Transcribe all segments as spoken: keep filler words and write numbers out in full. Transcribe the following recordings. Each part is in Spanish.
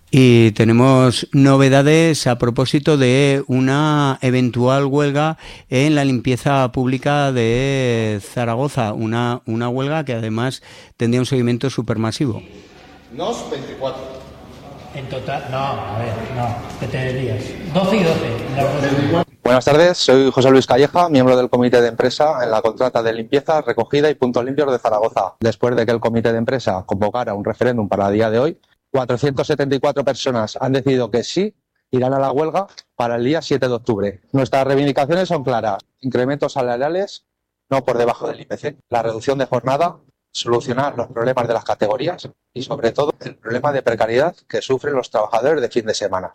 Y tenemos novedades a propósito de una eventual huelga en la limpieza pública de Zaragoza, una, una huelga que además tendría un seguimiento supermasivo. Nos veinticuatro. En total, no, a ver, no, que te lías. doce y doce. Buenas tardes, soy José Luis Calleja, miembro del comité de empresa en la contrata de limpieza, recogida y puntos limpios de Zaragoza. Después de que el comité de empresa convocara un referéndum para el día de hoy, cuatrocientas setenta y cuatro personas han decidido que sí irán a la huelga para el día siete de octubre. Nuestras reivindicaciones son claras: incrementos salariales no por debajo del I P C, la reducción de jornada, solucionar los problemas de las categorías y, sobre todo, el problema de precariedad que sufren los trabajadores de fin de semana.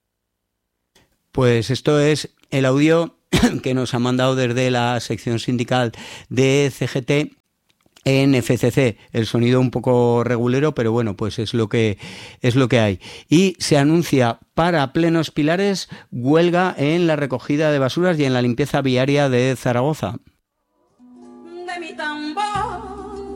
Pues esto es el audio que nos ha mandado desde la sección sindical de C G T en F C C. El sonido un poco regulero, pero bueno, pues es lo que es lo que hay. Y se anuncia para plenos pilares huelga en la recogida de basuras y en la limpieza viaria de Zaragoza. De mi tambor.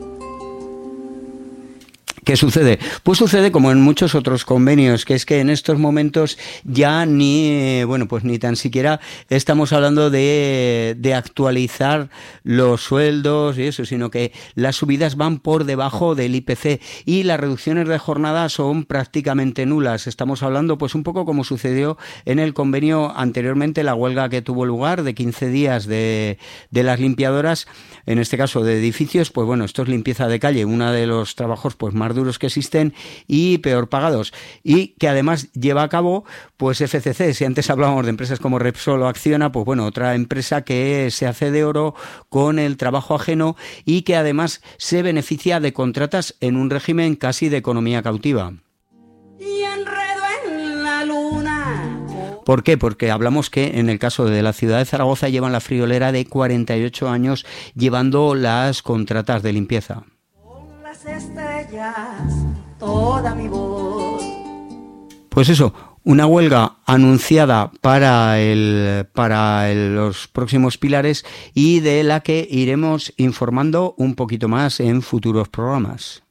¿Qué sucede? Pues sucede como en muchos otros convenios, que es que en estos momentos ya ni, bueno, pues ni tan siquiera estamos hablando de, de actualizar los sueldos y eso, sino que las subidas van por debajo del I P C y las reducciones de jornada son prácticamente nulas. Estamos hablando pues un poco como sucedió en el convenio anteriormente, la huelga que tuvo lugar de quince días de, de las limpiadoras, en este caso de edificios. Pues bueno, esto es limpieza de calle, uno de los trabajos pues más duros que existen y peor pagados, y que además lleva a cabo pues F C C. Si antes hablábamos de empresas como Repsol o Acciona, pues bueno, otra empresa que se hace de oro con el trabajo ajeno y que además se beneficia de contratas en un régimen casi de economía cautiva. Y enredo en la luna. ¿Por qué? Porque hablamos que en el caso de la ciudad de Zaragoza llevan la friolera de cuarenta y ocho años llevando las contratas de limpieza. Estrellas, toda mi voz. Pues eso, una huelga anunciada para el para el, los próximos pilares y de la que iremos informando un poquito más en futuros programas.